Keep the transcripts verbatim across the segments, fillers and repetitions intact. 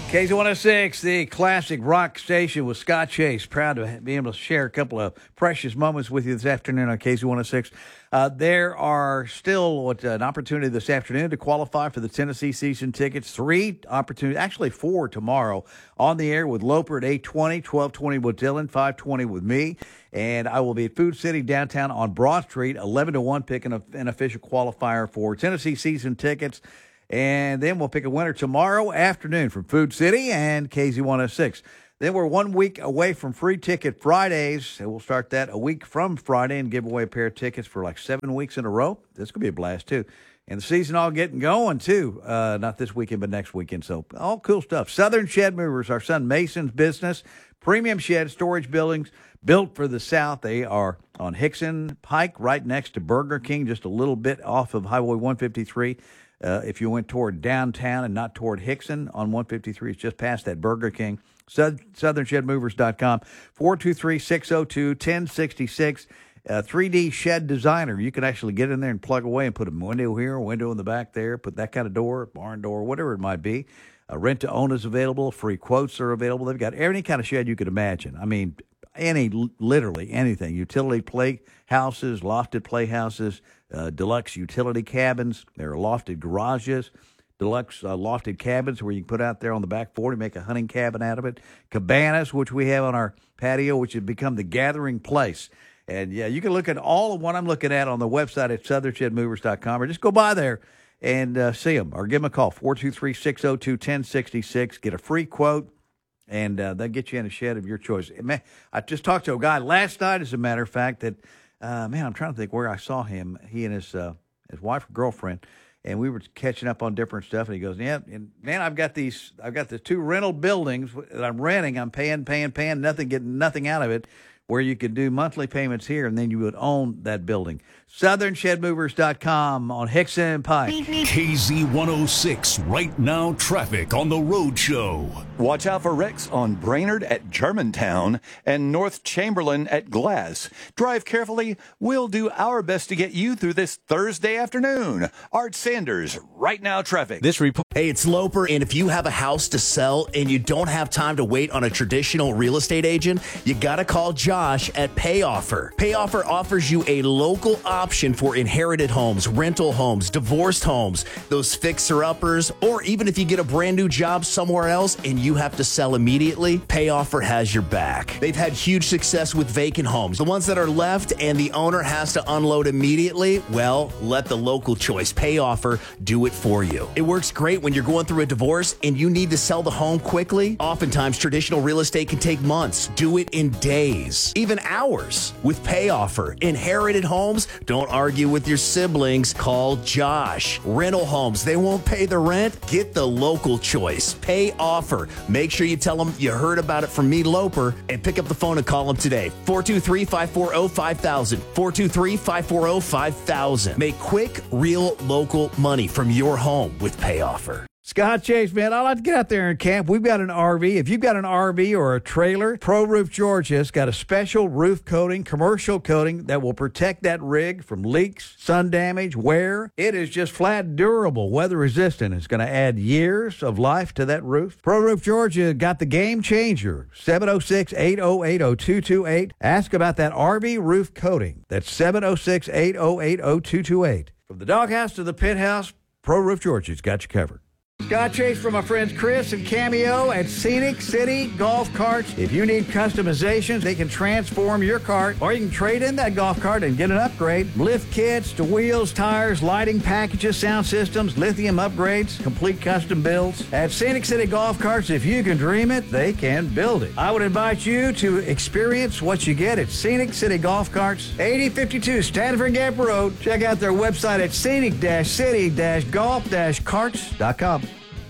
K Z one oh six, the classic rock station with Scott Chase. Proud to be able to share a couple of precious moments with you this afternoon on K Z one oh six. Uh, there are still what, uh, an opportunity this afternoon to qualify for the Tennessee season tickets. Three opportunities, actually four tomorrow, on the air with Loper at eight twenty, twelve twenty with Dylan, five twenty with me. And I will be at Food City downtown on Broad Street, eleven to one, picking a, an official qualifier for Tennessee season tickets. And then we'll pick a winner tomorrow afternoon from Food City and K Z one oh six. Then we're one week away from Free Ticket Fridays, and we'll start that a week from Friday and give away a pair of tickets for like seven weeks in a row. This could be a blast, too. And the season all getting going, too. Uh, not this weekend, but next weekend. So all cool stuff. Southern Shed Movers, our son Mason's business. Premium shed storage buildings built for the South. They are on Hickson Pike, right next to Burger King, just a little bit off of Highway one fifty-three. Uh, if you went toward downtown and not toward Hickson on one fifty-three, it's just past that Burger King. Southern Shed Movers dot com, four two three, six oh two, one oh six six. Uh, three D Shed Designer. You can actually get in there and plug away and put a window here, a window in the back there, put that kind of door, barn door, whatever it might be. Uh, rent to own is available. Free quotes are available. They've got any kind of shed you could imagine. I mean, any, literally anything. Utility playhouses, lofted playhouses, uh, deluxe utility cabins. There are lofted garages, deluxe uh, lofted cabins where you can put out there on the back forty, make a hunting cabin out of it. Cabanas, which we have on our patio, which has become the gathering place. And, yeah, you can look at all of what I'm looking at on the website at Southern Shed Movers dot com, or just go by there and uh, see them, or give them a call, four two three, six oh two, one oh six six. Get a free quote, and uh, they'll get you in a shed of your choice. Man, I just talked to a guy last night, as a matter of fact, that, uh, man, I'm trying to think where I saw him, he and his uh, his wife or girlfriend, and we were catching up on different stuff, and he goes, yeah, and man, I've got these, I've got the two rental buildings that I'm renting. I'm paying, paying, paying, nothing, getting nothing out of it, where you could do monthly payments here, and then you would own that building. Southern Shed Movers dot com on Hickson Pike. K Z one oh six, right now traffic on the road show. Watch out for wrecks on Brainerd at Germantown and North Chamberlain at Glass. Drive carefully. We'll do our best to get you through this Thursday afternoon. Art Sanders, right now traffic. This report. Hey, it's Loper, and if you have a house to sell and you don't have time to wait on a traditional real estate agent, you got to call Josh at PayOffer. PayOffer offers you a local option for inherited homes, rental homes, divorced homes, those fixer-uppers, or even if you get a brand new job somewhere else and you have to sell immediately, PayOffer has your back. They've had huge success with vacant homes. The ones that are left and the owner has to unload immediately, well, let the local choice, PayOffer, do it for you. It works great when you're going through a divorce and you need to sell the home quickly. Oftentimes, traditional real estate can take months. Do it in days, even hours. With PayOffer, inherited homes, don't argue with your siblings. Call Josh. Rental homes, they won't pay the rent. Get the local choice. PayOffer. Make sure you tell them you heard about it from me, Loper, and pick up the phone and call them today. four two three, five four zero, five thousand. four two three, five four zero, five thousand. Make quick, real, local money from your home with PayOffer. Scott Chase, man, I like to get out there and camp. We've got an R V. If you've got an R V or a trailer, Pro Roof Georgia's got a special roof coating, commercial coating that will protect that rig from leaks, sun damage, wear. It is just flat durable, weather resistant. It's going to add years of life to that roof. Pro Roof Georgia got the game changer. seven oh six, eight oh eight, oh two two eight. Ask about that R V roof coating. That's seven oh six, eight oh eight, oh two two eight. From the doghouse to the pit house, Pro Roof Georgia's got you covered. Scott Chase from my friends Chris and Cameo at Scenic City Golf Carts. If you need customizations, they can transform your cart, or you can trade in that golf cart and get an upgrade. Lift kits to wheels, tires, lighting packages, sound systems, lithium upgrades, complete custom builds. At Scenic City Golf Carts, if you can dream it, they can build it. I would invite you to experience what you get at Scenic City Golf Carts, eighty fifty-two Stanford Gap Road. Check out their website at scenic city golf carts dot com.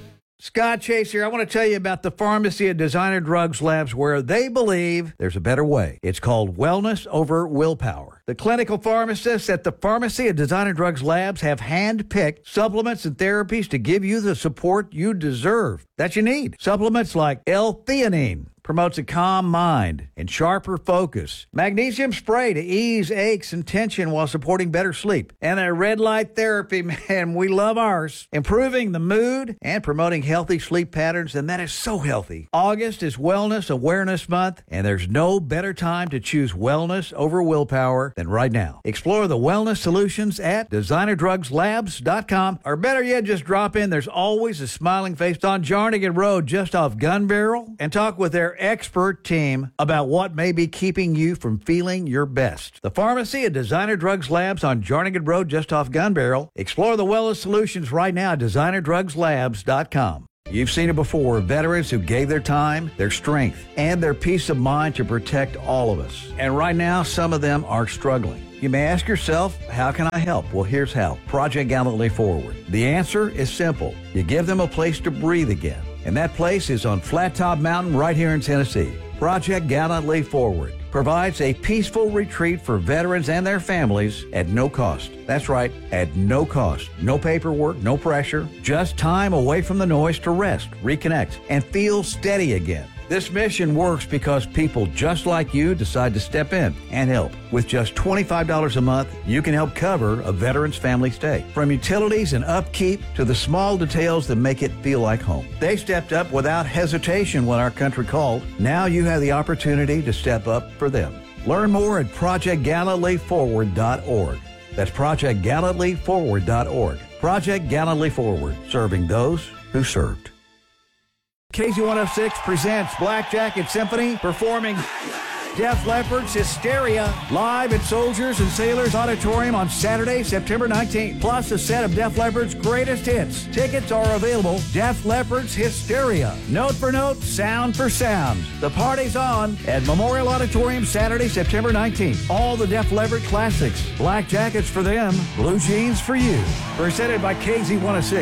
Scott Chase here. I want to tell you about the pharmacy at Designer Drugs Labs, where they believe there's a better way. It's called wellness over willpower. The clinical pharmacists at the pharmacy at Designer Drugs Labs have hand-picked supplements and therapies to give you the support you deserve, that you need. Supplements like L-theanine, promotes a calm mind and sharper focus. Magnesium spray to ease aches and tension while supporting better sleep. And a red light therapy, man, we love ours. Improving the mood and promoting healthy sleep patterns, and that is so healthy. August is Wellness Awareness Month, and there's no better time to choose wellness over willpower than right now. Explore the wellness solutions at designer drugs labs dot com, or better yet, just drop in. There's always a smiling face on Jarnigan Road just off Gun Barrel, and talk with their expert team about what may be keeping you from feeling your best. The pharmacy at Designer Drugs Labs on Jarnigan Road just off Gun Barrel. Explore the wellness solutions right now at designer drugs labs dot com. You've seen it before, veterans who gave their time, their strength, and their peace of mind to protect all of us. And right now, some of them are struggling. You may ask yourself, how can I help? Well, here's how. Project Gallantly Forward. The answer is simple. You give them a place to breathe again. And that place is on Flat Top Mountain right here in Tennessee. Project Gallantly Forward provides a peaceful retreat for veterans and their families at no cost. That's right, at no cost. No paperwork, no pressure, just time away from the noise to rest, reconnect, and feel steady again. This mission works because people just like you decide to step in and help. With just twenty-five dollars a month, you can help cover a veteran's family stay. From utilities and upkeep to the small details that make it feel like home. They stepped up without hesitation when our country called. Now you have the opportunity to step up for them. Learn more at project gallantly forward dot org. That's project gallantly forward dot org. Project Gallantly Forward, serving those who served. K Z one oh six presents Black Jacket Symphony performing Def Leppard's Hysteria live at Soldiers and Sailors Auditorium on Saturday, September nineteenth. Plus a set of Def Leppard's greatest hits. Tickets are available. Def Leppard's Hysteria. Note for note, sound for sound. The party's on at Memorial Auditorium Saturday, September nineteenth. All the Def Leppard classics. Black jackets for them, blue jeans for you. Presented by K Z one oh six.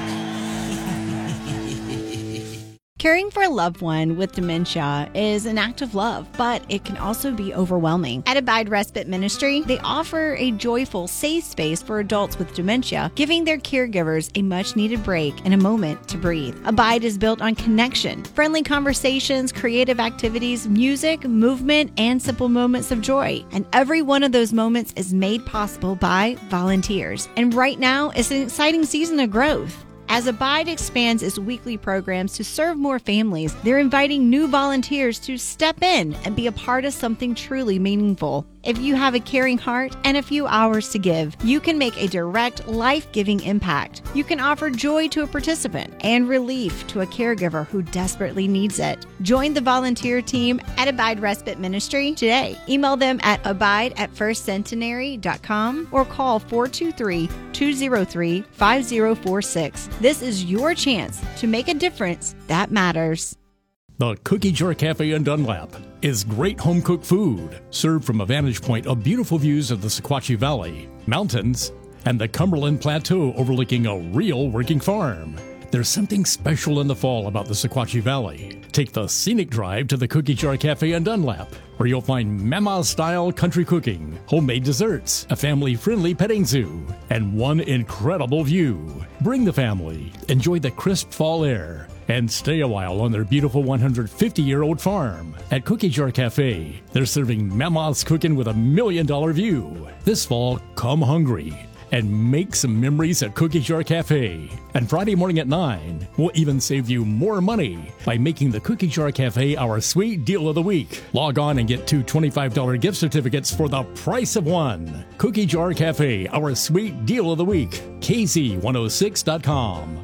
Caring for a loved one with dementia is an act of love, but it can also be overwhelming. At Abide Respite Ministry, they offer a joyful, safe space for adults with dementia, giving their caregivers a much-needed break and a moment to breathe. Abide is built on connection, friendly conversations, creative activities, music, movement, and simple moments of joy. And every one of those moments is made possible by volunteers. And right now, it's an exciting season of growth. As Abide expands its weekly programs to serve more families, they're inviting new volunteers to step in and be a part of something truly meaningful. If you have a caring heart and a few hours to give, you can make a direct, life-giving impact. You can offer joy to a participant and relief to a caregiver who desperately needs it. Join the volunteer team at Abide Respite Ministry today. Email them at abide at first centenary dot com or call four two three, two zero three, five zero four six. This is your chance to make a difference that matters. The Cookie Jar Cafe in Dunlap is great home-cooked food, served from a vantage point of beautiful views of the Sequatchie Valley, mountains, and the Cumberland Plateau overlooking a real working farm. There's something special in the fall about the Sequatchie Valley. Take the scenic drive to the Cookie Jar Cafe in Dunlap, where you'll find Mama-style country cooking, homemade desserts, a family-friendly petting zoo, and one incredible view. Bring the family, enjoy the crisp fall air, and stay a while on their beautiful one hundred fifty-year-old farm. At Cookie Jar Cafe, they're serving Mama's cooking with a million-dollar view. This fall, come hungry and make some memories at Cookie Jar Cafe. And Friday morning at nine, we'll even save you more money by making the Cookie Jar Cafe our sweet deal of the week. Log on and get two twenty-five dollars gift certificates for the price of one. Cookie Jar Cafe, our sweet deal of the week. K Z one oh six dot com.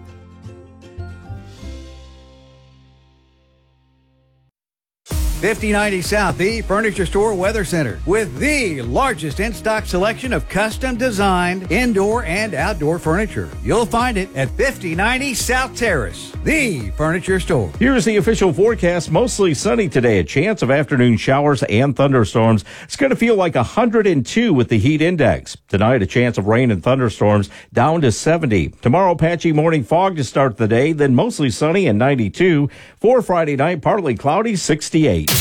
fifty ninety South, the Furniture Store Weather Center, with the largest in-stock selection of custom-designed indoor and outdoor furniture. You'll find it at fifty ninety South Terrace, the Furniture Store. Here's the official forecast. Mostly sunny today. A chance of afternoon showers and thunderstorms. It's going to feel like one hundred two with the heat index. Tonight, a chance of rain and thunderstorms down to seventy. Tomorrow, patchy morning fog to start the day, then mostly sunny and ninety-two. For Friday night, partly cloudy, sixty-eight.